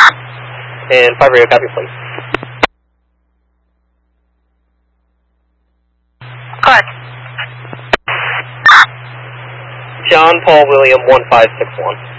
And 5 radio, copy, please. Correct. John Paul William 1561.